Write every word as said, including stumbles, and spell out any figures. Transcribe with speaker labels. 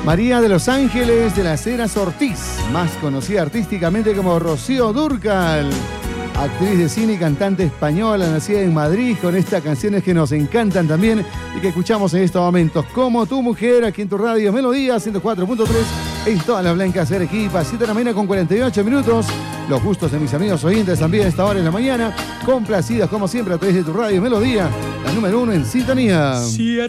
Speaker 1: María de los Ángeles de las Heras Ortiz, más conocida artísticamente como Rocío Dúrcal, actriz de cine y cantante española, nacida en Madrid, con estas canciones que nos encantan también y que escuchamos en estos momentos. Como tu mujer, aquí en tu radio Melodía ciento cuatro punto tres, en todas las blancas Arequipa, siete de la mañana con cuarenta y ocho minutos. Los gustos de mis amigos oyentes también a esta hora en la mañana, complacidos como siempre a través de tu radio Melodía, la número uno en sintonía.